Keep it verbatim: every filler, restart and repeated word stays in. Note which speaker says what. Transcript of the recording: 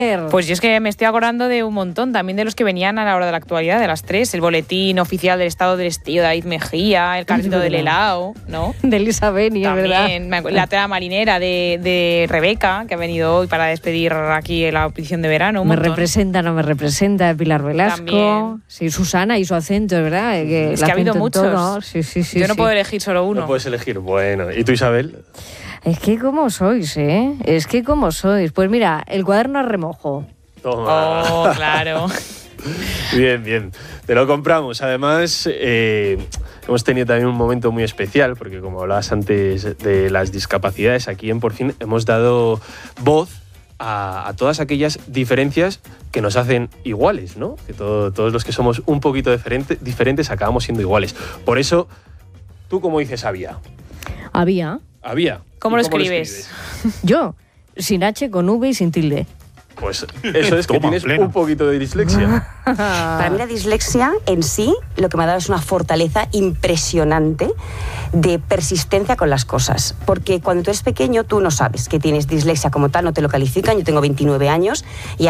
Speaker 1: Pues yo es que me estoy acordando de un montón, también de los que venían a la hora de la actualidad, de las tres, el boletín oficial del estado del estío de David Mejía, el carrito del helado, ¿no?
Speaker 2: De Elisa Beni, es verdad.
Speaker 1: También, la tela marinera de, de Rebeca, que ha venido hoy para despedir aquí la audición de verano.
Speaker 2: Me representa, no me representa, de Pilar Velasco.
Speaker 1: También.
Speaker 2: Sí, Susana y su acento, es verdad. Que
Speaker 1: es que ha habido muchos.
Speaker 2: Sí, sí, sí,
Speaker 1: yo no
Speaker 2: sí.
Speaker 1: puedo elegir solo uno.
Speaker 3: No puedes elegir, bueno. ¿Y tú, Isabel?
Speaker 2: Es que cómo sois, ¿eh? Es que cómo sois. Pues mira, el cuaderno a remojo.
Speaker 3: Toma.
Speaker 1: Oh, claro.
Speaker 3: Bien, bien. Te lo compramos. Además, eh, hemos tenido también un momento muy especial, porque como hablabas antes de las discapacidades, aquí en Por Fin hemos dado voz a, a todas aquellas diferencias que nos hacen iguales, ¿no? Que todo, todos los que somos un poquito diferente, diferentes acabamos siendo iguales. Por eso, ¿tú cómo dices había?
Speaker 2: Había.
Speaker 3: Había.
Speaker 1: ¿Cómo, lo,
Speaker 3: cómo
Speaker 1: escribes?
Speaker 3: lo escribes?
Speaker 2: Yo, sin H, con V y sin tilde.
Speaker 3: Pues eso es que
Speaker 4: Toma,
Speaker 3: tienes
Speaker 4: pleno.
Speaker 3: un poquito de dislexia.
Speaker 5: Para mí la dislexia en sí lo que me ha dado es una fortaleza impresionante de persistencia con las cosas. Porque cuando tú eres pequeño tú no sabes que tienes dislexia como tal, no te lo califican. Yo tengo veintinueve años y